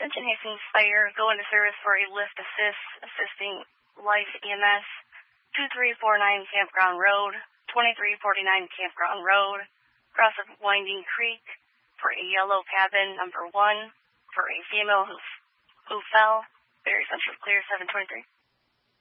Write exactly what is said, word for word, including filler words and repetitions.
Attention Hastings Fire, go into service for a lift assist, assisting Life E M S, two three four nine Campground Road, twenty-three forty-nine Campground Road, across of Winding Creek, for a yellow cabin, number one, for a female who, who fell. Very Central Clear, seven twenty-three.